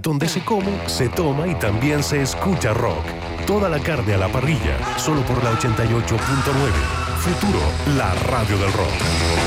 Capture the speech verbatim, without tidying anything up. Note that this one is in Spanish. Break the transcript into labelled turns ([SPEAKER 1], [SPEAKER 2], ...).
[SPEAKER 1] donde se come, se toma y también se escucha rock. Toda la carne a la parrilla, solo por la ochenta y ocho punto nueve. Futuro, la radio del rock.